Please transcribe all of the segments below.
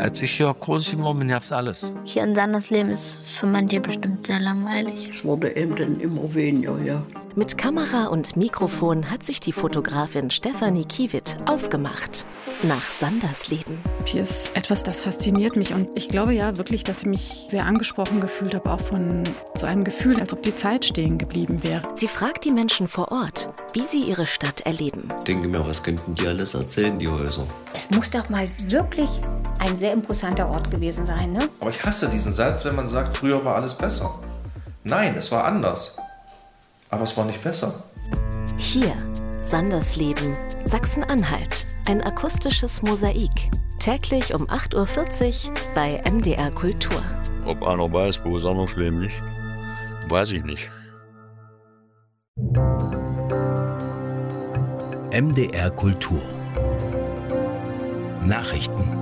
Als ich hier groß geworden bin, gab's alles. Hier in Sandersleben ist es für manche bestimmt sehr langweilig. Es wurde eben dann immer weniger, ja. Mit Kamera und Mikrofon hat sich die Fotografin Stefanie Kiewitt aufgemacht nach Sandersleben. Hier ist etwas, das fasziniert mich und ich glaube ja wirklich, dass ich mich sehr angesprochen gefühlt habe, auch von so einem Gefühl, als ob die Zeit stehen geblieben wäre. Sie fragt die Menschen vor Ort, wie sie ihre Stadt erleben. Ich denke mir, was könnten die alles erzählen, die Häuser? Es muss doch mal wirklich ein sehr imposanter Ort gewesen sein, ne? Aber ich hasse diesen Satz, wenn man sagt, früher war alles besser. Nein, es war anders. Aber es war nicht besser. Hier, Sandersleben, Sachsen-Anhalt. Ein akustisches Mosaik. Täglich um 8.40 Uhr bei MDR Kultur. Ob einer weiß, wo es anders leben liegt, weiß ich nicht. MDR Kultur. Nachrichten.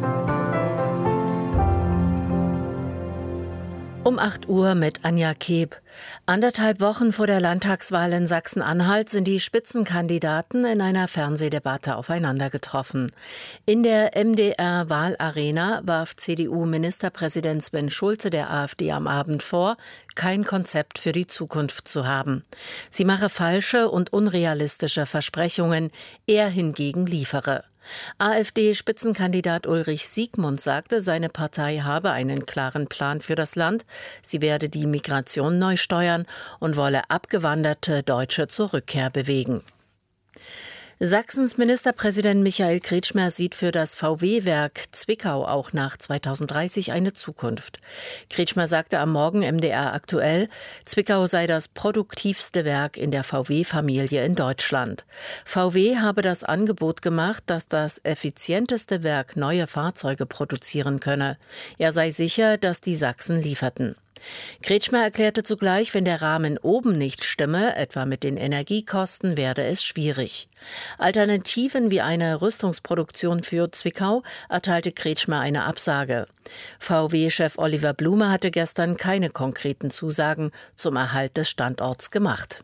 Um 8 Uhr mit Anja Keeb. 1,5 Wochen vor der Landtagswahl in Sachsen-Anhalt sind die Spitzenkandidaten in einer Fernsehdebatte aufeinander getroffen. In der MDR-Wahlarena warf CDU-Ministerpräsident Sven Schulze der AfD am Abend vor, kein Konzept für die Zukunft zu haben. Sie mache falsche und unrealistische Versprechungen, er hingegen liefere. AfD-Spitzenkandidat Ulrich Siegmund sagte, seine Partei habe einen klaren Plan für das Land. Sie werde die Migration neu steuern und wolle abgewanderte Deutsche zur Rückkehr bewegen. Sachsens Ministerpräsident Michael Kretschmer sieht für das VW-Werk Zwickau auch nach 2030 eine Zukunft. Kretschmer sagte am Morgen MDR aktuell, Zwickau sei das produktivste Werk in der VW-Familie in Deutschland. VW habe das Angebot gemacht, dass das effizienteste Werk neue Fahrzeuge produzieren könne. Er sei sicher, dass die Sachsen lieferten. Kretschmer erklärte zugleich, wenn der Rahmen oben nicht stimme, etwa mit den Energiekosten, werde es schwierig. Alternativen wie eine Rüstungsproduktion für Zwickau erteilte Kretschmer eine Absage. VW-Chef Oliver Blume hatte gestern keine konkreten Zusagen zum Erhalt des Standorts gemacht.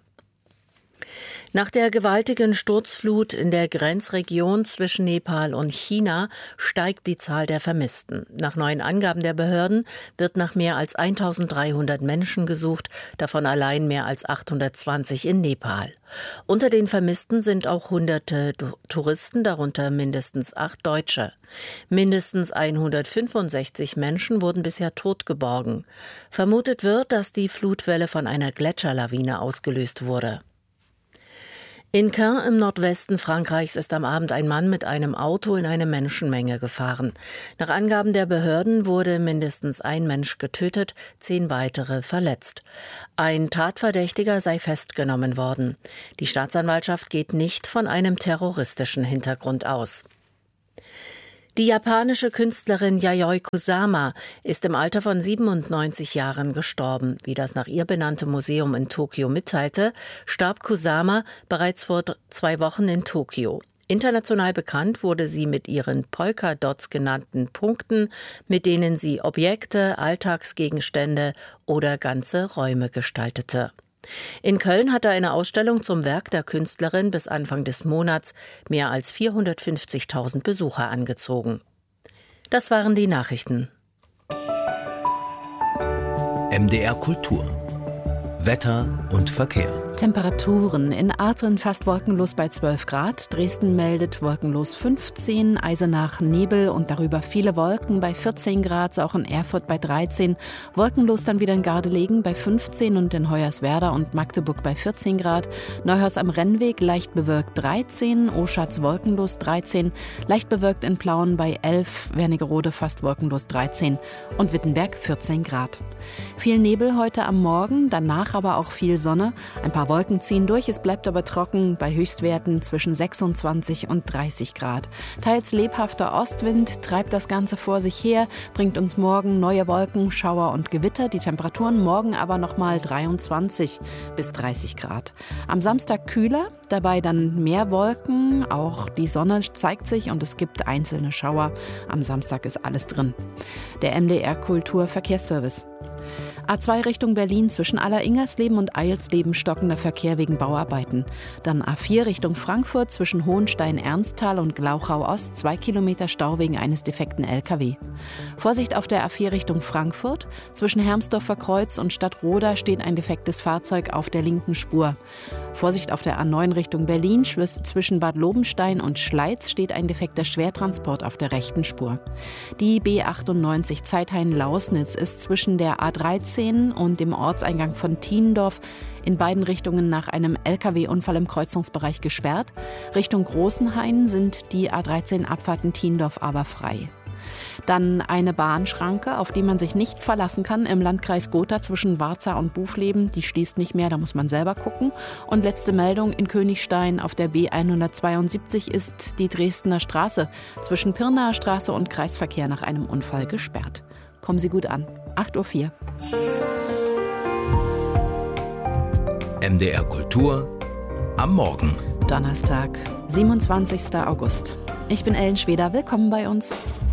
Nach der gewaltigen Sturzflut in der Grenzregion zwischen Nepal und China steigt die Zahl der Vermissten. Nach neuen Angaben der Behörden wird nach mehr als 1.300 Menschen gesucht, davon allein mehr als 820 in Nepal. Unter den Vermissten sind auch Hunderte Touristen, darunter mindestens 8 Deutsche. Mindestens 165 Menschen wurden bisher tot geborgen. Vermutet wird, dass die Flutwelle von einer Gletscherlawine ausgelöst wurde. In Caen im Nordwesten Frankreichs ist am Abend ein Mann mit einem Auto in eine Menschenmenge gefahren. Nach Angaben der Behörden wurde mindestens ein Mensch getötet, 10 weitere verletzt. Ein Tatverdächtiger sei festgenommen worden. Die Staatsanwaltschaft geht nicht von einem terroristischen Hintergrund aus. Die japanische Künstlerin Yayoi Kusama ist im Alter von 97 Jahren gestorben. Wie das nach ihr benannte Museum in Tokio mitteilte, starb Kusama bereits vor 2 Wochen in Tokio. International bekannt wurde sie mit ihren Polka-Dots genannten Punkten, mit denen sie Objekte, Alltagsgegenstände oder ganze Räume gestaltete. In Köln hatte eine Ausstellung zum Werk der Künstlerin bis Anfang des Monats mehr als 450.000 Besucher angezogen. Das waren die Nachrichten. MDR Kultur. Wetter und Verkehr. Temperaturen in Artern fast wolkenlos bei 12 Grad. Dresden meldet wolkenlos 15, Eisenach Nebel und darüber viele Wolken bei 14 Grad, auch in Erfurt bei 13. Wolkenlos dann wieder in Gardelegen bei 15 und in Hoyerswerda und Magdeburg bei 14 Grad. Neuhaus am Rennweg leicht bewölkt 13, Oschatz wolkenlos 13, leicht bewölkt in Plauen bei 11, Wernigerode fast wolkenlos 13 und Wittenberg 14 Grad. Viel Nebel heute am Morgen, danach aber auch viel Sonne. Ein paar Wolken ziehen durch, es bleibt aber trocken bei Höchstwerten zwischen 26 und 30 Grad. Teils lebhafter Ostwind treibt das Ganze vor sich her, bringt uns morgen neue Wolken, Schauer und Gewitter. Die Temperaturen morgen aber nochmal 23 bis 30 Grad. Am Samstag kühler, dabei dann mehr Wolken, auch die Sonne zeigt sich und es gibt einzelne Schauer. Am Samstag ist alles drin. Der MDR Kultur Verkehrsservice. A2 Richtung Berlin zwischen Alleringersleben und Eilsleben stockender Verkehr wegen Bauarbeiten. Dann A4 Richtung Frankfurt zwischen Hohenstein-Ernsthal und Glauchau-Ost 2 Kilometer Stau wegen eines defekten LKW. Vorsicht auf der A4 Richtung Frankfurt. Zwischen Hermsdorfer Kreuz und Stadtroda steht ein defektes Fahrzeug auf der linken Spur. Vorsicht auf der A9 Richtung Berlin. Zwischen Bad Lobenstein und Schleiz steht ein defekter Schwertransport auf der rechten Spur. Die B98 Zeithain-Lausnitz ist zwischen der A13 und dem Ortseingang von Tiendorf in beiden Richtungen nach einem LKW-Unfall im Kreuzungsbereich gesperrt. Richtung Großenhain sind die A13-Abfahrten Tiendorf aber frei. Dann eine Bahnschranke, auf die man sich nicht verlassen kann im Landkreis Gotha zwischen Warza und Bufleben. Die schließt nicht mehr, da muss man selber gucken. Und letzte Meldung, in Königstein auf der B172 ist die Dresdner Straße zwischen Pirnaer Straße und Kreisverkehr nach einem Unfall gesperrt. Kommen Sie gut an. 8:04 Uhr. MDR Kultur am Morgen. Donnerstag, 27. August. Ich bin Ellen Schweder. Willkommen bei uns.